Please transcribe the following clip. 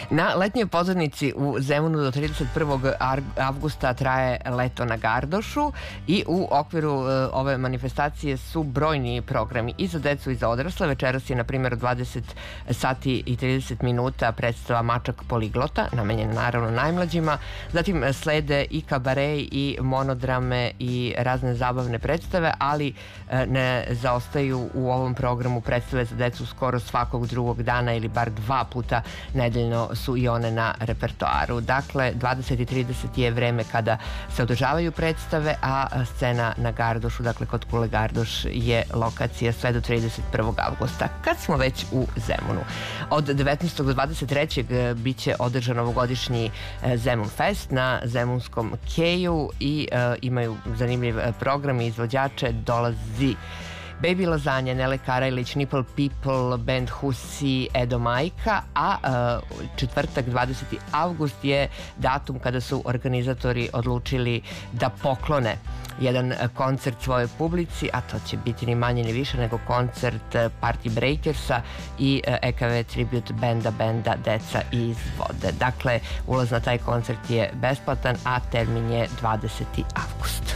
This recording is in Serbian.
Na letnjoj pozornici u Zemunu do 31. avgusta traje Leto na Gardošu i u okviru ove manifestacije su brojni programi i za decu i za odrasle. Večeras je, na primjer, od 20 sati i 30 minuta predstava Mačak poliglota, namenjena naravno najmlađima. Zatim slede i kabareji i monodrame i razne zabavne predstave, ali ne zaostaju u ovom programu predstave za decu skoro svakog drugog dana ili bar 2 puta nedeljno su i one na repertoaru. Dakle, 20 i 30 je vreme kada se održavaju predstave, a scena na Gardošu, dakle kod Kule Gardoš, je lokacija sve do 31. avgusta. Kad smo već u Zemunu, od 19. do 23. biće održan ovogodišnji Zemun Fest na Zemunskom keju i imaju zanimljiv program i izvođače. Dolazi Baby Lazanje, Nele Karajlić, Nipple People, band Husi, Edo Majka, a četvrtak 20. avgust je datum kada su organizatori odlučili da poklone jedan koncert svojoj publici, a to će biti ni manje ni više nego koncert Party Breakersa i EKV Tribute benda Deca iz vode. Dakle, ulaz na taj koncert je besplatan, a termin je 20. avgust.